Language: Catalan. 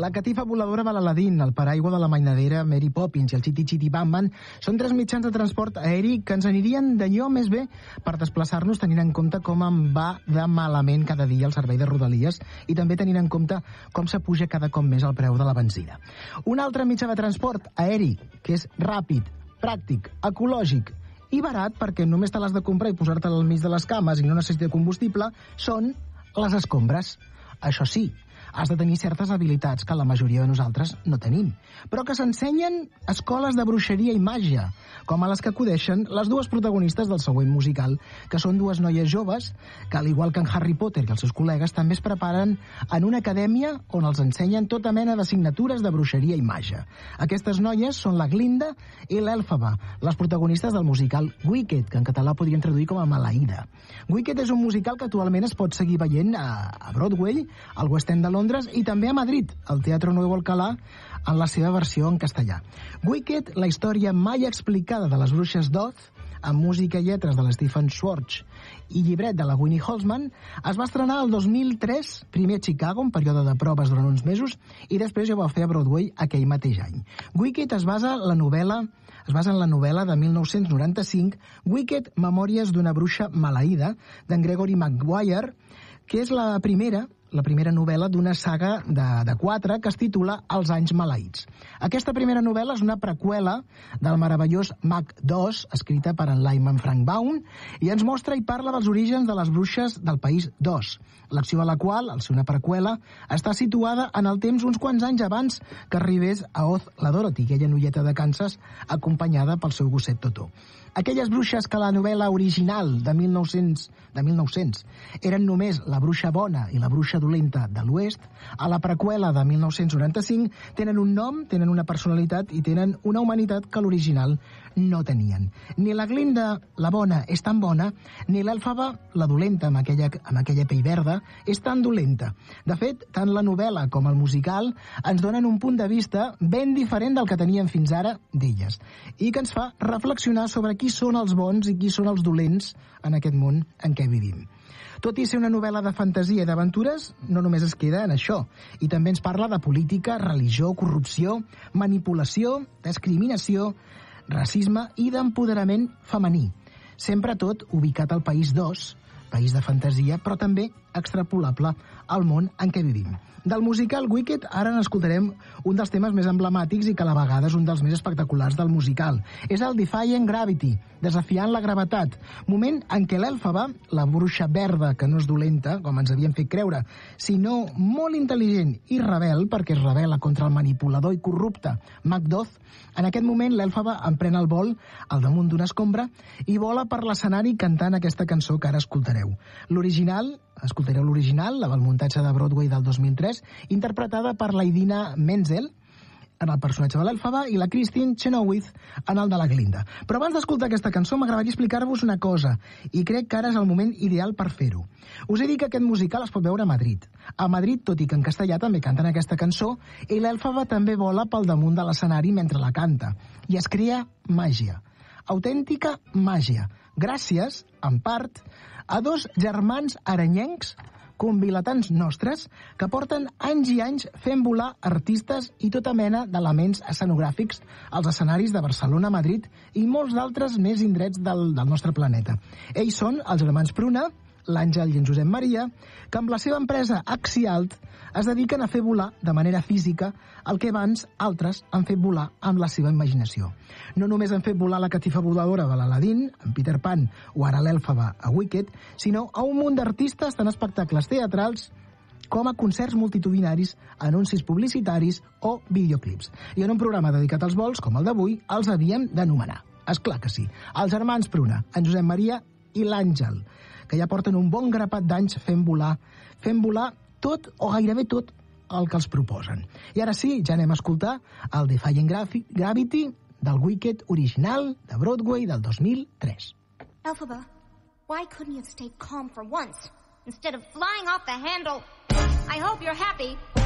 La catifa voladora de l'Aladín, el paraigua de la mainadera Mary Poppins i el Chitty Chitty Bam Bam són tres mitjans de transport aeri que ens anirien d'allò més bé per desplaçar-nos tenint en compte com em va de malament cada dia el servei de Rodalies i també tenint en compte com s'apuja cada cop més el preu de la benzina. Un altre mitjà de transport aeri, que és ràpid, pràctic, ecològic i barat, perquè només te l'has de comprar i posar-te al mig de les cames i no necessita combustible, són les escombres. Això sí, has de tenir certes habilitats que la majoria de nosaltres no tenim, però que s'ensenyen a escoles de bruixeria i màgia, com a les que acudeixen les dues protagonistes del següent musical, que són dues noies joves que, al igual que en Harry Potter i els seus col·legues, també es preparen en una acadèmia on els ensenyen tota mena d'assignatures de bruixeria i màgia. Aquestes noies són la Glinda i l'Èlfaba, les protagonistes del musical Wicked, que en català podríem traduir com a Maleïda. Wicked és un musical que actualment es pot seguir veient a Broadway, al West End de Londres i també a Madrid, al Teatro Nuevo Alcalá, en la seva versió en castellà. Wicked, la història mai explicada de les bruixes d'Oz, amb música i lletres de l'Stephen Schwartz i llibret de la Winnie Holzman, es va estrenar el 2003, primer a Chicago, un període de proves durant uns mesos, i després ja va fer a Broadway aquell mateix any. Wicked es basa en la novel·la de 1995, Wicked, Memòries d'una bruixa maleïda, d'en Gregory Maguire, que és la primera novel·la d'una saga de 4 que es titula Els anys maleïts. Aquesta primera novel·la és una preqüela del meravellós Mag 2, escrita per en Lyman Frank Baum, i ens mostra i parla dels orígens de les bruixes del país d'Oz, l'acció de la qual, al ser una preqüela, està situada en el temps uns quants anys abans que arribés a Oz la Dorothy, aquella noieta de Kansas, acompanyada pel seu gosset Totó. Aquelles bruixes que la novel·la original de 1900 eren només la bruixa bona i la bruixa dolenta de l'Oest, a la preqüela de 1995 tenen un nom, tenen una personalitat i tenen una humanitat que l'original no tenien. Ni la Glinda, la bona, és tan bona, ni l'Èlfaba, la dolenta, amb aquella pell verda, és tan dolenta. De fet, tant la novel·la com el musical ens donen un punt de vista ben diferent del que teníem fins ara d'elles, i que ens fa reflexionar sobre qui són els bons i qui són els dolents en aquest món en què vivim. Tot i ser una novel·la de fantasia i d'aventures, no només es queda en això, i també ens parla de política, religió, corrupció, manipulació, discriminació, racisme i d'empoderament femení. Sempre tot ubicat al país d'Oz, país de fantasia, però també extrapolable al món en què vivim. Del musical Wicked ara n'escoltarem un dels temes més emblemàtics i que a la vegada és un dels més espectaculars del musical. És el Defying Gravity, desafiant la gravetat, moment en què l'Èlfaba, la bruixa verda que no és dolenta, com ens havien fet creure, sinó molt intel·ligent i rebel, perquè es rebel·la contra el manipulador i corrupte Macduff, en aquest moment l'Èlfaba emprèn el vol al damunt d'una escombra i vola per l'escenari cantant aquesta cançó que ara escoltareu. Escoltareu l'original, la del muntatge de Broadway del 2003, interpretada per la Idina Menzel, en el personatge de l'Èlfaba, i la Christine Chenoweth en el de la Glinda. Però abans d'escoltar aquesta cançó m'agradaria explicar-vos una cosa, i crec que ara és el moment ideal per fer-ho. Us he dit que aquest musical es pot veure a Madrid. A Madrid, tot i que en castellà també canten aquesta cançó, i l'Èlfaba també vola pel damunt de l'escenari mentre la canta. I es crea màgia. Autèntica màgia. Gràcies, en part, a dos germans aranyencs convilatans nostres que porten anys i anys fent volar artistes i tota mena d'elements escenogràfics als escenaris de Barcelona, Madrid i molts d'altres més indrets del nostre planeta. Ells són els germans Pruna, l'Àngel i en Josep Maria, que amb la seva empresa Axialt es dediquen a fer volar de manera física el que abans altres han fet volar amb la seva imaginació. No només han fet volar la catifa voladora de l'Aladín, en Peter Pan o ara l'Èlfaba a Wicked, sinó a un munt d'artistes tant espectacles teatrals com a concerts multitudinaris, anuncis publicitaris o videoclips. I en un programa dedicat als vols, com el d'avui, els havíem d'anomenar. Esclar que sí, els germans Pruna, en Josep Maria i l'Àngel, que ja porten un bon grapat d'anys fent volar tot o gairebé tot el que els proposen. I ara sí, ja anem a escoltar el Defying Gravity del Wicked original de Broadway del 2003. Elphaba, why couldn't you have stayed calm for once instead of flying off the handle? I hope you're happy.